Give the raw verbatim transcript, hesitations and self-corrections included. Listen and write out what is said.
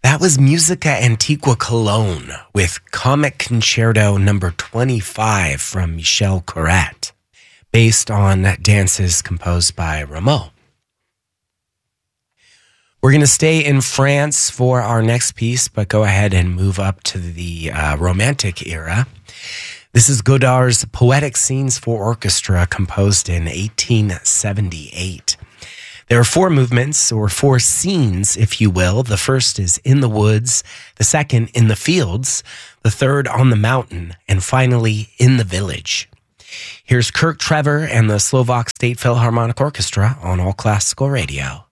That was Musica Antiqua Cologne with Comic Concerto number twenty-five from Michel Corrette, based on dances composed by Rameau. We're going to stay in France for our next piece, but go ahead and move up to the uh, Romantic era. This is Godard's Poetic Scenes for Orchestra, composed in eighteen seventy-eight. There are four movements, or four scenes, if you will. The first is in the woods, the second in the fields, the third on the mountain, and finally in the village. Here's Kirk Trevor and the Slovak State Philharmonic Orchestra on All Classical Radio.